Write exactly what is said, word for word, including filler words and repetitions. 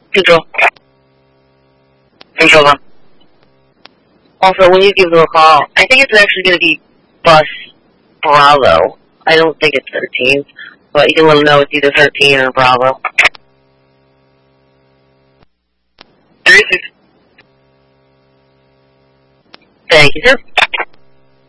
Control. Control them. Also, when you give them a call, I think it's actually going to be bus Bravo. I don't think it's thirteen, but you can let them know it's either thirteen or Bravo. thirty-six. Thank you, sir.